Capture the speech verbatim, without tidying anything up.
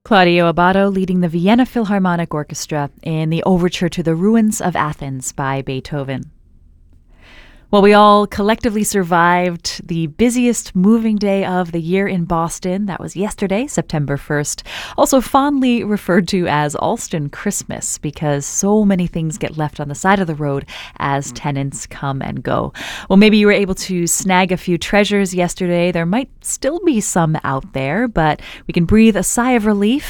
Claudio Abbado leading the Vienna Philharmonic Orchestra in the Overture to the Ruins of Athens by Beethoven. Well, we all collectively survived the busiest moving day of the year in Boston. That was yesterday, September first. Also fondly referred to as Alston Christmas because so many things get left on the side of the road as tenants come and go. Well, maybe you were able to snag a few treasures yesterday. There might still be some out there, but we can breathe a sigh of relief